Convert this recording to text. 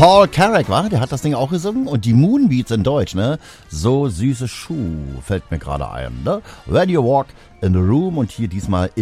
Paul Carrack, war? Der hat das Ding auch gesungen. Und die Moonbeats in Deutsch, ne? So süße Schuh, fällt mir gerade ein, ne? When You Walk in the Room und hier diesmal